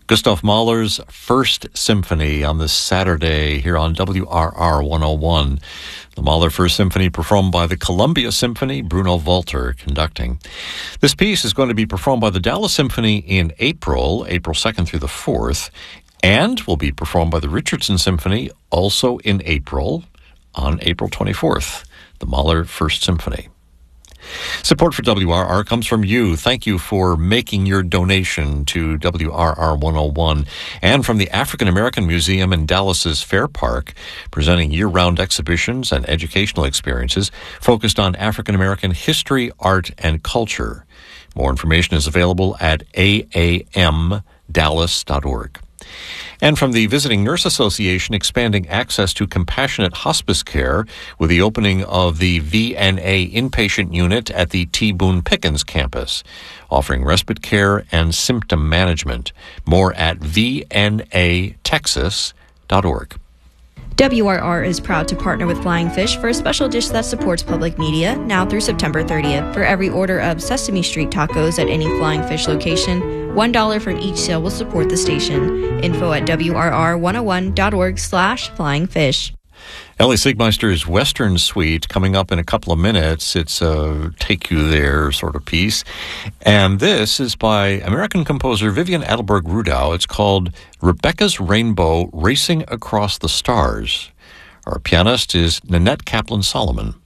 Gustav Mahler's First Symphony on this Saturday here on WRR 101. The Mahler First Symphony performed by the Columbia Symphony, Bruno Walter conducting. This piece is going to be performed by the Dallas Symphony in April 2nd through the 4th, and will be performed by the Richardson Symphony also in April, on April 24th, the Mahler First Symphony. Support for WRR comes from you. Thank you for making your donation to WRR 101, and from the African American Museum in Dallas's Fair Park, presenting year-round exhibitions and educational experiences focused on African American history, art, and culture. More information is available at aamdallas.org. And from the Visiting Nurse Association, expanding access to compassionate hospice care with the opening of the VNA inpatient unit at the T. Boone Pickens campus, offering respite care and symptom management. More at vnatexas.org. WRR is proud to partner with Flying Fish for a special dish that supports public media now through September 30th. For every order of Sesame Street tacos at any Flying Fish location, $1 from each sale will support the station. Info at WRR101.org/flyingfish. Ellie Siegmeister's Western Suite coming up in a couple of minutes. It's a take you there sort of piece. And this is by American composer Vivian Adelberg Rudau. It's called Rebecca's Rainbow Racing Across the Stars. Our pianist is Nanette Kaplan Solomon.